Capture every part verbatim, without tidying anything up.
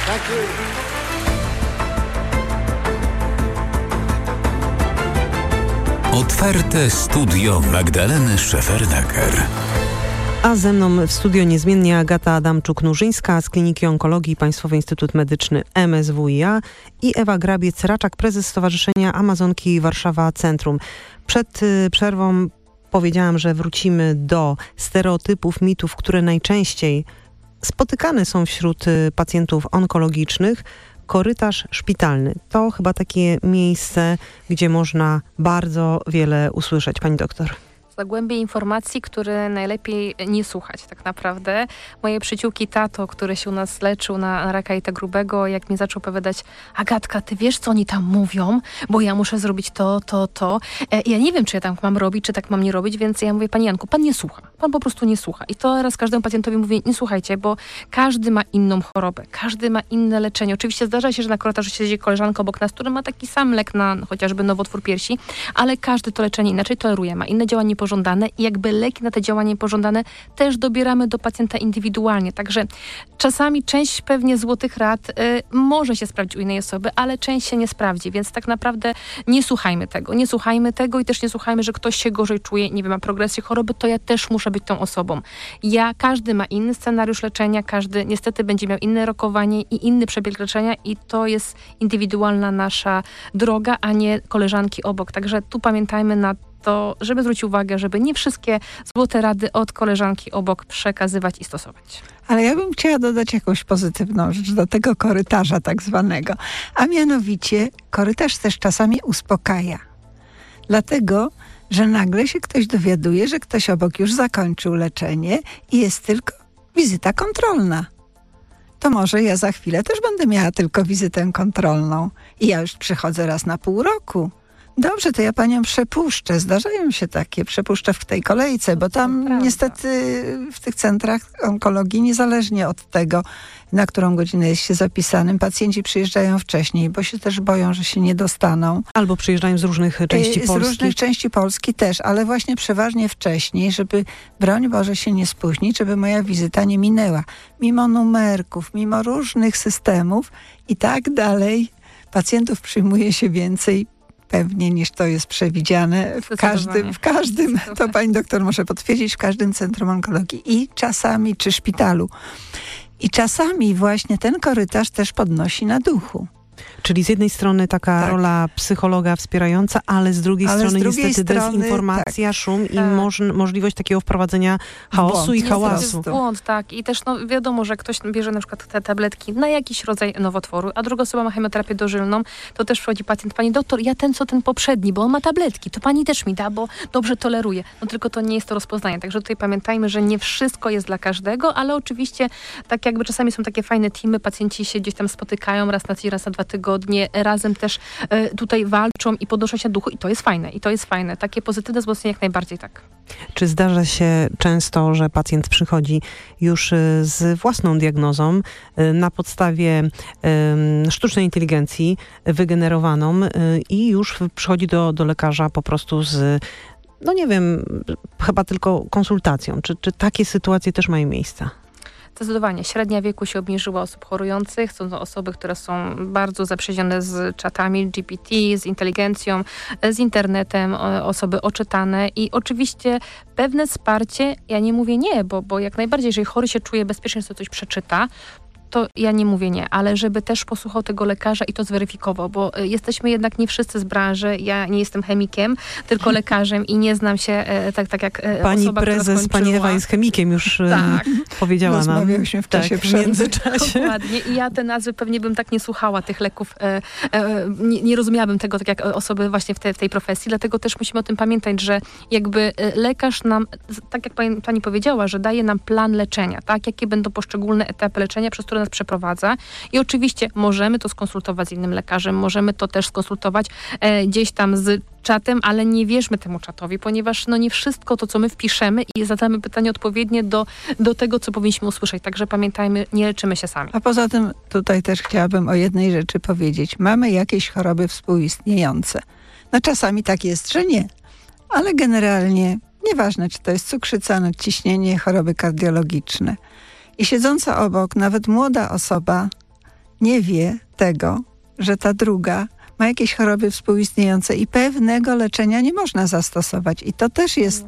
Thank you. Otwarte studio Magdaleny Szefernaker. A ze mną w studio niezmiennie Agata Adamczuk-Nurzyńska z Kliniki Onkologii Państwowy Instytut Medyczny M S W i A i Ewa Grabiec-Raczak, prezes Stowarzyszenia Amazonki Warszawa Centrum. Przed y, przerwą powiedziałam, że wrócimy do stereotypów, mitów, które najczęściej spotykane są wśród y, pacjentów onkologicznych. Korytarz szpitalny to chyba takie miejsce, gdzie można bardzo wiele usłyszeć. Pani doktor. Zagłębie informacji, które najlepiej nie słuchać tak naprawdę. Moje przyjaciółki tato, który się u nas leczył na, na raka jelita grubego, jak mi zaczął opowiadać: Agatka, ty wiesz, co oni tam mówią? Bo ja muszę zrobić to, to, to. E, ja nie wiem, czy ja tam mam robić, czy tak mam nie robić, więc ja mówię: Panie Janku, pan nie słucha. Pan po prostu nie słucha. I to raz każdemu pacjentowi mówię: nie słuchajcie, bo każdy ma inną chorobę, każdy ma inne leczenie. Oczywiście zdarza się, że na korytarzu siedzi koleżanka obok nas, która ma taki sam lek na chociażby nowotwór piersi, ale każdy to leczenie inaczej toleruje, ma inne działanie pożądane i jakby leki na te działania niepożądane też dobieramy do pacjenta indywidualnie. Także czasami część pewnie złotych rad y, może się sprawdzić u innej osoby, ale część się nie sprawdzi, więc tak naprawdę nie słuchajmy tego. Nie słuchajmy tego i też nie słuchajmy, że ktoś się gorzej czuje, nie wiem, ma progresję choroby, to ja też muszę być tą osobą. Ja, każdy ma inny scenariusz leczenia, każdy niestety będzie miał inne rokowanie i inny przebieg leczenia i to jest indywidualna nasza droga, a nie koleżanki obok. Także tu pamiętajmy na to, żeby zwrócić uwagę, żeby nie wszystkie złote rady od koleżanki obok przekazywać i stosować. Ale ja bym chciała dodać jakąś pozytywną rzecz do tego korytarza tak zwanego. A mianowicie korytarz też czasami uspokaja. Dlatego, że nagle się ktoś dowiaduje, że ktoś obok już zakończył leczenie i jest tylko wizyta kontrolna. To może ja za chwilę też będę miała tylko wizytę kontrolną i ja już przychodzę raz na pół roku. Dobrze, to ja panią przepuszczę. Zdarzają się takie, przepuszczę w tej kolejce, bo tam niestety w tych centrach onkologii, niezależnie od tego, na którą godzinę jest się zapisanym, pacjenci przyjeżdżają wcześniej, bo się też boją, że się nie dostaną. Albo przyjeżdżają z różnych części z Polski. Z różnych części Polski też, ale właśnie przeważnie wcześniej, żeby, broń Boże, się nie spóźnić, żeby moja wizyta nie minęła. Mimo numerków, mimo różnych systemów i tak dalej, pacjentów przyjmuje się więcej pewnie niż to jest przewidziane w każdym, w każdym, to pani doktor może potwierdzić, w każdym centrum onkologii i czasami czy szpitalu. I czasami właśnie ten korytarz też podnosi na duchu. Czyli z jednej strony taka tak. rola psychologa wspierająca, ale z drugiej ale strony z drugiej niestety strony, dezinformacja, tak. szum i tak. moż, możliwość takiego wprowadzenia chaosu błąd. i hałasu. Błąd, tak. I też no, wiadomo, że ktoś bierze na przykład te tabletki na jakiś rodzaj nowotworu, a druga osoba ma chemioterapię dożylną, to też przychodzi pacjent: pani doktor, ja ten co ten poprzedni, bo on ma tabletki, to pani też mi da, bo dobrze toleruje. No tylko to nie jest to rozpoznanie. Także tutaj pamiętajmy, że nie wszystko jest dla każdego, ale oczywiście tak jakby czasami są takie fajne teamy, pacjenci się gdzieś tam spotykają raz na tydzień, raz na dwa tygodnie, razem też e, tutaj walczą i podnoszą się duchu i to jest fajne, i to jest fajne. Takie pozytywne wzmocnienie jak najbardziej tak. Czy zdarza się często, że pacjent przychodzi już z własną diagnozą na podstawie um, sztucznej inteligencji wygenerowaną um, i już przychodzi do, do lekarza po prostu z, no nie wiem, chyba tylko konsultacją. Czy, czy takie sytuacje też mają miejsce? Zdecydowanie. Średnia wieku się obniżyła osób chorujących. Są to osoby, które są bardzo zaprzyjaźnione z czatami G P T, z inteligencją, z internetem, osoby oczytane i oczywiście pewne wsparcie, ja nie mówię nie, bo, bo jak najbardziej, jeżeli chory się czuje bezpiecznie, że coś przeczyta, to ja nie mówię nie, ale żeby też posłuchał tego lekarza i to zweryfikował, bo jesteśmy jednak nie wszyscy z branży, ja nie jestem chemikiem, tylko lekarzem i nie znam się e, tak, tak jak e, pani osoba, prezes, pani Ewa jest chemikiem, już tak. powiedziała nam. Rozmawiałyśmy w czasie tak, w międzyczasie. Dokładnie. I ja te nazwy pewnie bym tak nie słuchała tych leków, e, e, nie, nie rozumiałabym tego tak jak osoby właśnie w, te, w tej profesji, dlatego też musimy o tym pamiętać, że jakby lekarz nam, tak jak pani, pani powiedziała, że daje nam plan leczenia, tak, jakie będą poszczególne etapy leczenia, przez które nas przeprowadza i oczywiście możemy to skonsultować z innym lekarzem, możemy to też skonsultować e, gdzieś tam z czatem, ale nie wierzmy temu czatowi, ponieważ no nie wszystko to, co my wpiszemy i zadamy pytanie odpowiednie do, do tego, co powinniśmy usłyszeć. Także pamiętajmy, nie leczymy się sami. A poza tym tutaj też chciałabym o jednej rzeczy powiedzieć. Mamy jakieś choroby współistniejące. No czasami tak jest, że nie, ale generalnie nieważne, czy to jest cukrzyca, nadciśnienie, choroby kardiologiczne. I siedząca obok, nawet młoda osoba, nie wie tego, że ta druga ma jakieś choroby współistniejące i pewnego leczenia nie można zastosować. I to też jest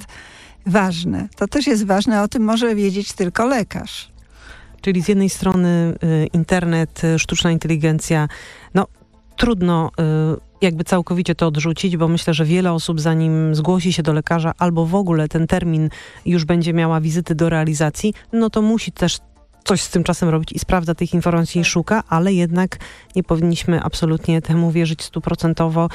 ważne. To też jest ważne, o tym może wiedzieć tylko lekarz. Czyli z jednej strony y, internet, y, sztuczna inteligencja, no trudno y, jakby całkowicie to odrzucić, bo myślę, że wiele osób zanim zgłosi się do lekarza albo w ogóle ten termin już będzie miała wizyty do realizacji, no to musi też coś z tym czasem robić i sprawdza tych informacji i szuka, ale jednak nie powinniśmy absolutnie temu wierzyć stuprocentowo.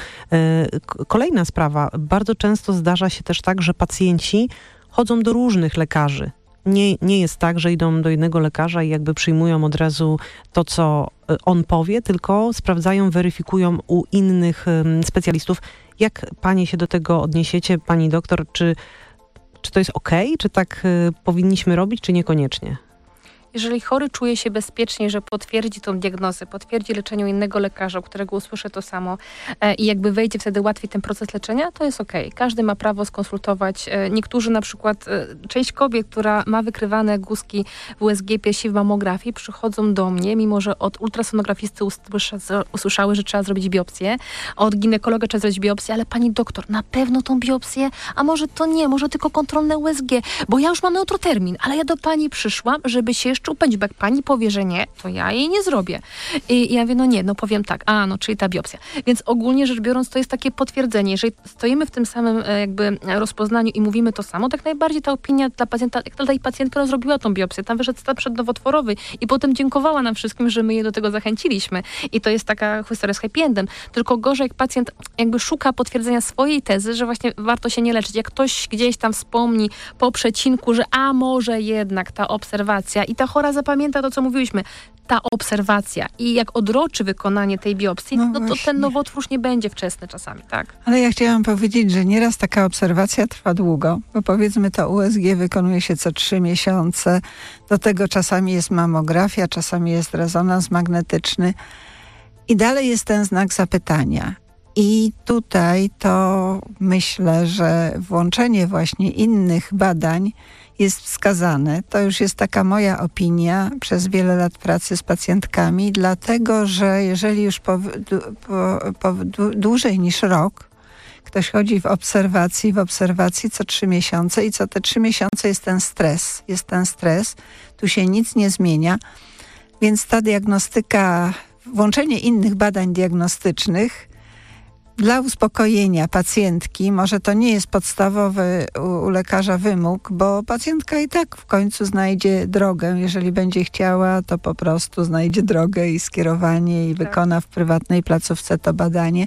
Kolejna sprawa. Bardzo często zdarza się też tak, że pacjenci chodzą do różnych lekarzy. Nie, nie jest tak, że idą do jednego lekarza i jakby przyjmują od razu to, co on powie, tylko sprawdzają, weryfikują u innych specjalistów. Jak panie się do tego odniesiecie, pani doktor? Czy, czy to jest okej? Czy tak powinniśmy robić, czy niekoniecznie? Jeżeli chory czuje się bezpiecznie, że potwierdzi tą diagnozę, potwierdzi leczenie u innego lekarza, u którego usłyszy to samo e, i jakby wejdzie wtedy łatwiej ten proces leczenia, to jest okej. Okay. Każdy ma prawo skonsultować. E, niektórzy na przykład, e, część kobiet, która ma wykrywane guzki w U S G piersi w mamografii, przychodzą do mnie, mimo że od ultrasonografisty usłysza, usłyszały, że trzeba zrobić biopsję, a od ginekologa trzeba zrobić biopsję, ale pani doktor, na pewno tą biopsję, a może to nie, może tylko kontrolne U S G, bo ja już mam neutrotermin, ale ja do pani przyszłam, żeby się jeszcze upędzić, bo jak pani powie, że nie, to ja jej nie zrobię. I ja mówię, no nie, no powiem tak, a no, czyli ta biopsja. Więc ogólnie rzecz biorąc, to jest takie potwierdzenie. Jeżeli stoimy w tym samym jakby rozpoznaniu i mówimy to samo, tak najbardziej ta opinia dla pacjenta, jak ta pacjentka no, zrobiła tą biopsję, tam wyszedł stan przednowotworowy i potem dziękowała nam wszystkim, że my je do tego zachęciliśmy. I to jest taka historia z happy endem. Tylko gorzej, jak pacjent jakby szuka potwierdzenia swojej tezy, że właśnie warto się nie leczyć. Jak ktoś gdzieś tam wspomni po przecinku, że a może jednak ta obserwacja i ta chora zapamięta to, co mówiliśmy, ta obserwacja i jak odroczy wykonanie tej biopsji, no, no to ten nowotwór już nie będzie wczesny czasami, tak? Ale ja chciałam powiedzieć, że nieraz taka obserwacja trwa długo, bo powiedzmy to U S G wykonuje się co trzy miesiące, do tego czasami jest mamografia, czasami jest rezonans magnetyczny i dalej jest ten znak zapytania. I tutaj to myślę, że włączenie właśnie innych badań jest wskazane. To już jest taka moja opinia przez wiele lat pracy z pacjentkami, dlatego że jeżeli już po, po, po dłużej niż rok ktoś chodzi w obserwacji, w obserwacji co trzy miesiące i co te trzy miesiące jest ten stres. Jest ten stres, tu się nic nie zmienia, więc ta diagnostyka, włączenie innych badań diagnostycznych dla uspokojenia pacjentki, może to nie jest podstawowy u, u lekarza wymóg, bo pacjentka i tak w końcu znajdzie drogę. Jeżeli będzie chciała, to po prostu znajdzie drogę i skierowanie i tak. wykona w prywatnej placówce to badanie.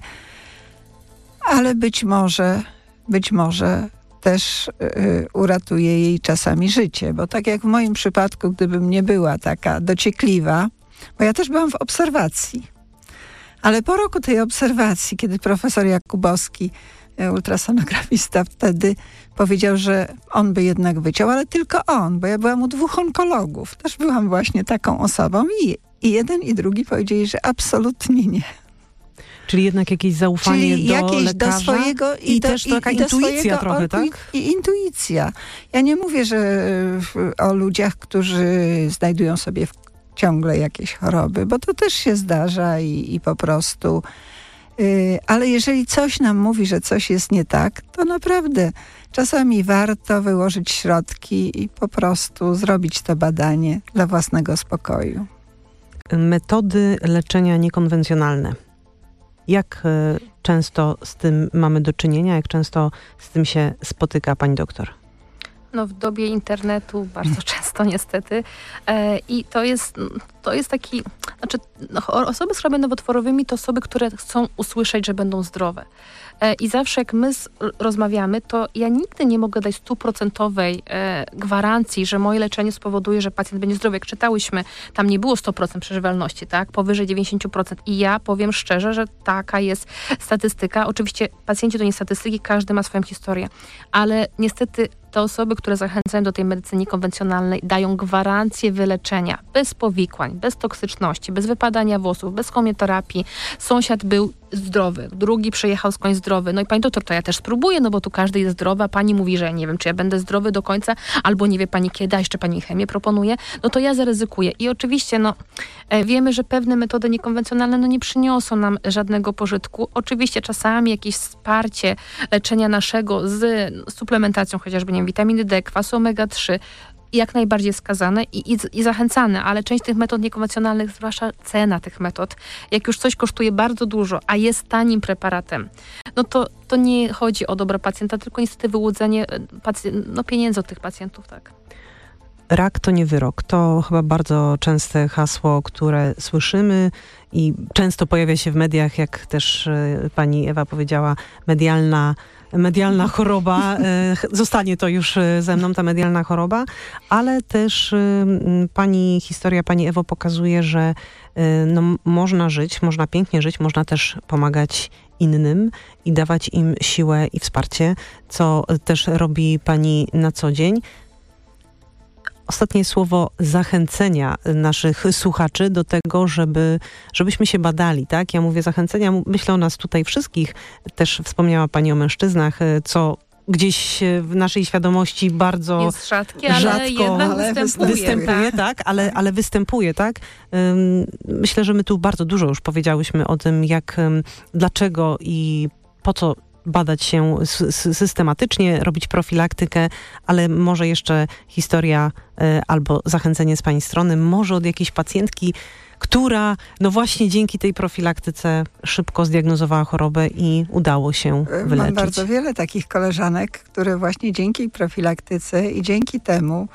Ale być może, być może też y, uratuje jej czasami życie, bo tak jak w moim przypadku, gdybym nie była taka dociekliwa, bo ja też byłam w obserwacji. Ale po roku tej obserwacji, kiedy profesor Jakubowski, ultrasonografista wtedy powiedział, że on by jednak wyciął, ale tylko on, bo ja byłam u dwóch onkologów. Też byłam właśnie taką osobą i, i jeden i drugi powiedzieli, że absolutnie nie. Czyli jednak jakieś zaufanie Czyli do jakieś lekarza do swojego, i, i do, też i, taka i intuicja swojego, trochę, o, tak? I, I intuicja. Ja nie mówię, że o ludziach, którzy znajdują sobie w ciągle jakieś choroby, bo to też się zdarza i, i po prostu... Yy, ale jeżeli coś nam mówi, że coś jest nie tak, to naprawdę czasami warto wyłożyć środki i po prostu zrobić to badanie dla własnego spokoju. Metody leczenia niekonwencjonalne. Jak y, często z tym mamy do czynienia? Jak często z tym się spotyka pani doktor? No w dobie internetu bardzo często niestety e, i to jest, to jest taki, znaczy osoby z chorobami nowotworowymi to osoby, które chcą usłyszeć, że będą zdrowe. E, I zawsze jak my z, rozmawiamy, to ja nigdy nie mogę dać stuprocentowej e, gwarancji, że moje leczenie spowoduje, że pacjent będzie zdrowy. Jak czytałyśmy, tam nie było sto procent przeżywalności, tak? Powyżej dziewięćdziesiąt procent. I ja powiem szczerze, że taka jest statystyka. Oczywiście pacjenci to nie statystyki, każdy ma swoją historię, ale niestety te osoby, które zachęcają do tej medycyny konwencjonalnej, dają gwarancję wyleczenia bez powikłań, bez toksyczności, bez wypadania włosów, bez chemioterapii. Sąsiad był zdrowy, drugi przyjechał skądś zdrowy. No i pani doktor, to ja też spróbuję, no bo tu każdy jest zdrowy, a pani mówi, że nie wiem, czy ja będę zdrowy do końca, albo nie wie pani kiedy, a jeszcze pani chemię proponuje, no to ja zaryzykuję. I oczywiście, no, wiemy, że pewne metody niekonwencjonalne, no nie przyniosą nam żadnego pożytku. Oczywiście czasami jakieś wsparcie leczenia naszego z suplementacją, chociażby, nie wiem, witaminy D, kwasu omega trzy, jak najbardziej skazane i, i, i zachęcane, ale część tych metod niekonwencjonalnych, zwłaszcza cena tych metod, jak już coś kosztuje bardzo dużo, a jest tanim preparatem, no to, to nie chodzi o dobro pacjenta, tylko niestety wyłudzenie pacj- no, pieniędzy od tych pacjentów, tak. Rak to nie wyrok. To chyba bardzo częste hasło, które słyszymy i często pojawia się w mediach, jak też y, pani Ewa powiedziała, medialna medialna choroba, zostanie to już ze mną, ta medialna choroba, ale też pani historia, pani Ewo, pokazuje, że no, można żyć, można pięknie żyć, można też pomagać innym i dawać im siłę i wsparcie, co też robi pani na co dzień. Ostatnie słowo zachęcenia naszych słuchaczy do tego, żeby, żebyśmy się badali, tak? Ja mówię zachęcenia, myślę o nas tutaj wszystkich. Też wspomniała pani o mężczyznach, co gdzieś w naszej świadomości bardzo jest rzadkie, ale rzadko jednak ale występuje, występuje tak, tak ale, ale występuje, tak? Myślę, że my tu bardzo dużo już powiedziałyśmy o tym, jak, dlaczego i po co badać się systematycznie, robić profilaktykę, ale może jeszcze historia y, albo zachęcenie z pani strony, może od jakiejś pacjentki, która no właśnie dzięki tej profilaktyce szybko zdiagnozowała chorobę i udało się wyleczyć. Mam bardzo wiele takich koleżanek, które właśnie dzięki profilaktyce i dzięki temu,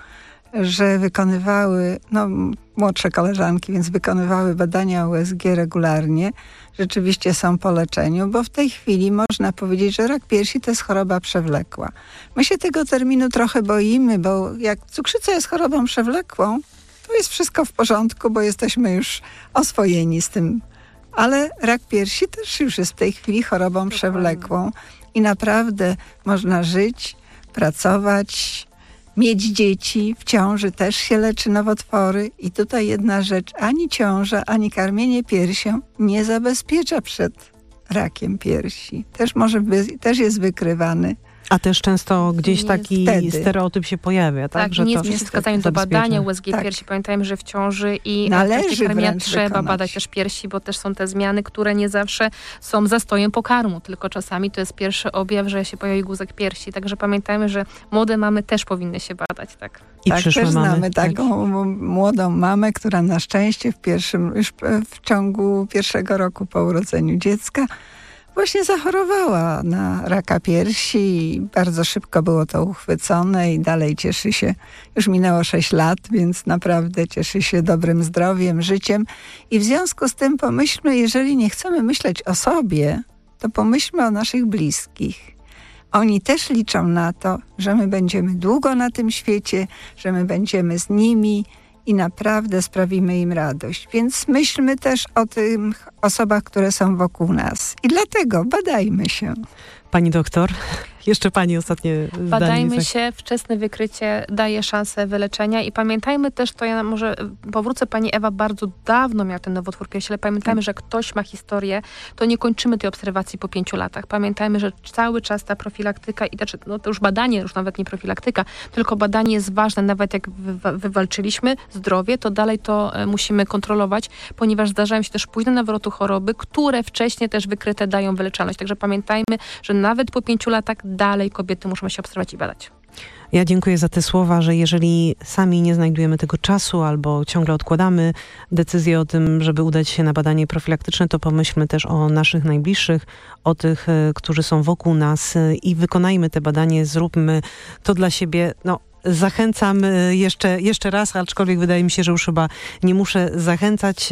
że wykonywały, no młodsze koleżanki, więc wykonywały badania U S G regularnie, rzeczywiście są po leczeniu, bo w tej chwili można powiedzieć, że rak piersi to jest choroba przewlekła. My się tego terminu trochę boimy, bo jak cukrzyca jest chorobą przewlekłą, to jest wszystko w porządku, bo jesteśmy już oswojeni z tym. Ale rak piersi też już jest w tej chwili chorobą przewlekłą i naprawdę można żyć, pracować, mieć dzieci, w ciąży też się leczy nowotwory i tutaj jedna rzecz, ani ciąża, ani karmienie piersią nie zabezpiecza przed rakiem piersi. Też może by, też jest wykrywany. A też często gdzieś taki wtedy. stereotyp się pojawia, tak? Tak, że nie to jest przeciwwskazaniem do badania U S G tak. piersi. Pamiętajmy, że w ciąży i Należy w czasie karmienia trzeba wykonać. badać też piersi, bo też są te zmiany, które nie zawsze są zastojem pokarmu, tylko czasami to jest pierwszy objaw, że się pojawi guzek piersi. Także pamiętajmy, że młode mamy też powinny się badać, tak. I tak, przyszłe też mamy. znamy taką młodą mamę, która na szczęście w pierwszym, już w ciągu pierwszego roku po urodzeniu dziecka właśnie zachorowała na raka piersi i bardzo szybko było to uchwycone i dalej cieszy się. Już minęło sześć lat, więc naprawdę cieszy się dobrym zdrowiem, życiem. I w związku z tym pomyślmy, jeżeli nie chcemy myśleć o sobie, to pomyślmy o naszych bliskich. Oni też liczą na to, że my będziemy długo na tym świecie, że my będziemy z nimi i naprawdę sprawimy im radość. Więc myślmy też o tych osobach, które są wokół nas. I dlatego badajmy się. Pani doktor, jeszcze pani ostatnie zdanie. Badajmy się, wczesne wykrycie daje szansę wyleczenia i pamiętajmy też, to ja może powrócę, pani Ewa bardzo dawno miała ten nowotwór piersi, ale pamiętajmy, że jak ktoś ma historię, to nie kończymy tej obserwacji po pięciu latach. Pamiętajmy, że cały czas ta profilaktyka i znaczy, no to już badanie, już nawet nie profilaktyka, tylko badanie jest ważne, nawet jak wy, wywalczyliśmy zdrowie, to dalej to musimy kontrolować, ponieważ zdarzają się też późne nawroty choroby, które wcześniej też wykryte dają wyleczalność. Także pamiętajmy, że nawet po pięciu latach dalej kobiety muszą się obserwować i badać. Ja dziękuję za te słowa, że jeżeli sami nie znajdujemy tego czasu albo ciągle odkładamy decyzję o tym, żeby udać się na badanie profilaktyczne, to pomyślmy też o naszych najbliższych, o tych, którzy są wokół nas i wykonajmy te badanie, zróbmy to dla siebie. No, zachęcam jeszcze, jeszcze raz, aczkolwiek wydaje mi się, że już chyba nie muszę zachęcać.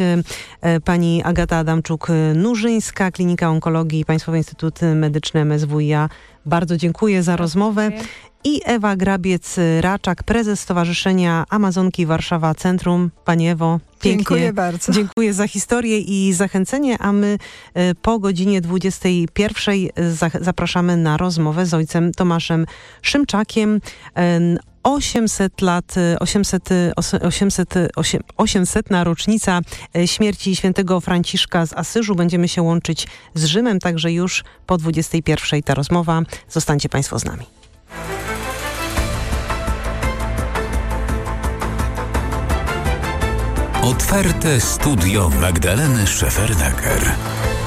Pani Agata Adamczuk-Nurzyńska, Klinika Onkologii, Państwowy Instytut Medyczny M S W i A. Bardzo dziękuję za rozmowę. I Ewa Grabiec-Raczak, prezes Stowarzyszenia Amazonki Warszawa Centrum. Pani Ewo, pięknie. Dziękuję bardzo. Dziękuję za historię i zachęcenie, a my po godzinie dwudziestej pierwszej zapraszamy na rozmowę z ojcem Tomaszem Szymczakiem. osiemset lat, osiemset, osiemset, osiemsetna rocznica śmierci świętego Franciszka z Asyżu. Będziemy się łączyć z Rzymem, także już po dwudziestej pierwszej ta rozmowa. Zostańcie Państwo z nami. Otwarte studio Magdaleny Szefernaker.